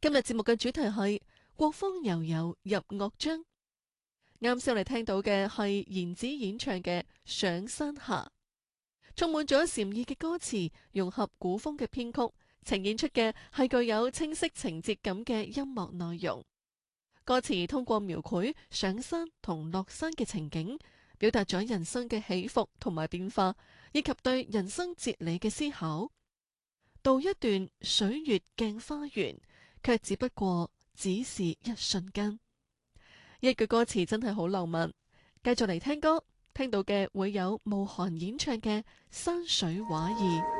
今日節目嘅主題係國風悠悠入樂章。啱先我哋聽到嘅係言子演唱嘅《上山下》，充滿咗禪意嘅歌詞，融合古風嘅編曲，呈現出嘅係具有清晰情節感嘅音樂內容。歌詞通過描繪上山同落山嘅情景，表達咗人生嘅起伏同埋變化，以及對人生哲理嘅思考。道一段水月鏡花緣，卻只不過只是一瞬間。一句歌詞真係好浪漫。繼續嚟聽歌，聽到嘅會有慕寒演唱嘅《山水畫意》。